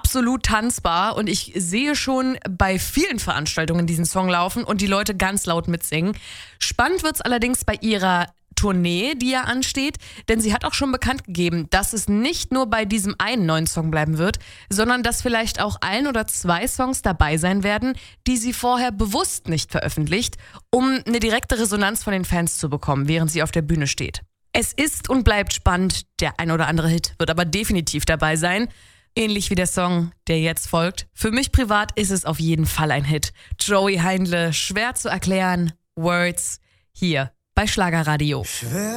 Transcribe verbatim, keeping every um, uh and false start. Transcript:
absolut tanzbar und ich sehe schon bei vielen Veranstaltungen diesen Song laufen und die Leute ganz laut mitsingen. Spannend wird's allerdings bei ihrer Tournee, die ja ansteht, denn sie hat auch schon bekannt gegeben, dass es nicht nur bei diesem einen neuen Song bleiben wird, sondern dass vielleicht auch ein oder zwei Songs dabei sein werden, die sie vorher bewusst nicht veröffentlicht, um eine direkte Resonanz von den Fans zu bekommen, während sie auf der Bühne steht. Es ist und bleibt spannend, der ein oder andere Hit wird aber definitiv dabei sein, ähnlich wie der Song, der jetzt folgt. Für mich privat ist es auf jeden Fall ein Hit. Joey Heindle, schwer zu erklären, Words, hier bei Schlagerradio. Schwer